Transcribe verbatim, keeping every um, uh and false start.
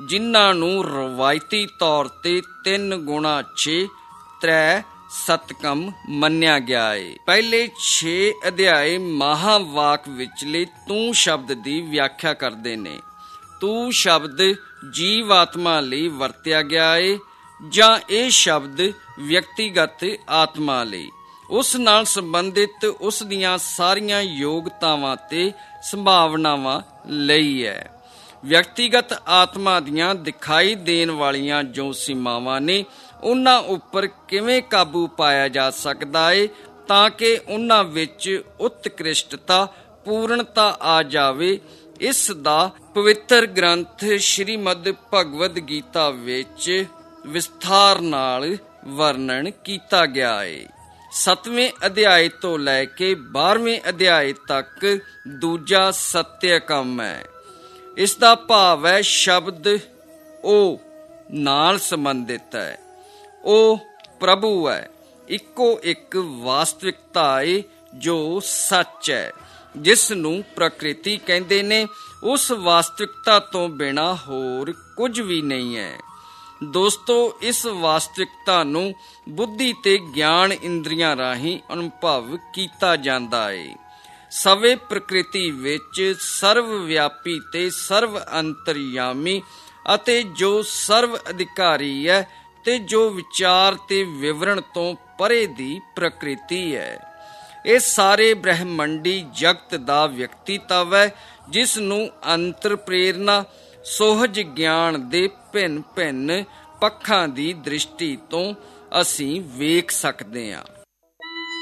ਜਿਨ੍ਹਾਂ ਨੂੰ ਰਵਾਇਤੀ ਤੌਰ ਤੇ ਤਿੰਨ ਗੁਣਾ ਛੇ ਤ੍ਰੈ ਸਤਕਮ ਮੰਨਿਆ ਗਿਆ ਹੈ। ਪਹਿਲੇ ਛੇ ਅਧਿਆਏ ਮਹਾਵਾਕ ਵਿਚਲੇ ਤੂੰ ਸ਼ਬਦ ਦੀ ਵਿਆਖਿਆ ਕਰਦੇ ਨੇ। ਤੂੰ ਸ਼ਬਦ ਜੀਵ ਆਤਮਾ ਲਈ ਵਰਤਿਆ ਗਿਆ ਹੈ ਜਾਂ ਇਹ ਸ਼ਬਦ ਵਿਅਕਤੀਗਤ ਆਤਮਾ ਲਈ, ਉਸ ਨਾਲ ਸੰਬੰਧਿਤ ਉਸ ਦੀਆਂ ਸਾਰੀਆਂ ਯੋਗਤਾਵਾਂ ਤੇ ਸੰਭਾਵਨਾਵਾਂ ਲਈ ਹੈ। ਵਿਅਕਤੀਗਤ ਆਤਮਾ ਦੀਆਂ ਦਿਖਾਈ ਦੇਣ ਵਾਲੀਆਂ ਜੋ ਸੀਮਾਵਾਂ ਨੇ, ਉਹਨਾਂ ਉੱਪਰ ਕਿਵੇਂ ਕਾਬੂ ਪਾਇਆ ਜਾ ਸਕਦਾ ਹੈ ਤਾਂ ਕਿ ਉਹਨਾਂ ਵਿੱਚ ਉਤਕ੍ਰਿਸ਼ਟਤਾ, ਪੂਰਨਤਾ ਆ ਜਾਵੇ, ਇਸ ਦਾ ਪਵਿੱਤਰ ਗ੍ਰੰਥ ਸ਼੍ਰੀਮਦ ਭਗਵਦ ਗੀਤਾ ਵਿੱਚ ਵਿਸਥਾਰ ਨਾਲ ਵਰਣਨ ਕੀਤਾ ਗਿਆ ਹੈ। ਸੱਤਵੇਂ ਅਧਿਆਏ ਤੋਂ ਲੈ ਕੇ ਬਾਰ੍ਹਵੇਂ ਅਧਿਆਏ ਤੱਕ ਦੂਜਾ ਸਤਿਅਕਮ ਹੈ। ਇਸ ਦਾ ਭਾਵ ਹੈ ਸ਼ਬਦ ਉਹ ਨਾਲ ਸੰਬੰਧਿਤ ਹੈ, ਉਹ ਪ੍ਰਭੂ ਹੈ, ਇੱਕੋ ਇੱਕ ਵਾਸਤਵਿਕਤਾ ਹੈ ਜੋ ਸੱਚ ਹੈ, ਜਿਸ ਨੂੰ ਪ੍ਰਕਿਰਤੀ ਕਹਿੰਦੇ ਨੇ। ਉਸ ਵਾਸਤਵਿਕਤਾ ਤੋਂ ਬਿਨਾਂ ਹੋਰ ਕੁਝ ਵੀ ਨਹੀਂ ਹੈ। ਦੋਸਤੋ, ਇਸ ਵਾਸਤਵਿਕਤਾ ਨੂੰ ਬੁੱਧੀ ਤੇ ਗਿਆਨ ਇੰਦਰੀਆਂ ਰਾਹੀਂ ਅਨੁਭਵ ਕੀਤਾ ਜਾਂਦਾ ਹੈ। ਸਵੇ ਪ੍ਰਕਿਰਤੀ ਵਿੱਚ ਸਰਵ ਵਿਆਪੀ ਤੇ ਸਰਵ ਅੰਤਰਯਾਮੀ ਅਤੇ ਜੋ ਸਰਵ ਅਧਿਕਾਰੀ ਹੈ ਤੇ ਜੋ ਵਿਚਾਰ ਤੇ ਵਿਵਰਣ ਤੋਂ ਪਰੇ ਦੀ ਪ੍ਰਕਿਰਤੀ ਹੈ। ਇਹ ਸਾਰੇ ਬ੍ਰਹਿਮੰਡੀ ਜਗਤ ਦਾ ਵਿਅਕਤੀਤਵ ਹੈ, ਜਿਸ ਨੂੰ ਅੰਤਰ ਪ੍ਰੇਰਨਾ ਸੋਹਜ ਗਿਆਨ ਦੇ ਭਿੰਨ ਭਿੰਨ ਪੱਖਾਂ ਦੀ ਦ੍ਰਿਸ਼ਟੀ ਤੋਂ ਅਸੀਂ ਵੇਖ ਸਕਦੇ ਹਾਂ।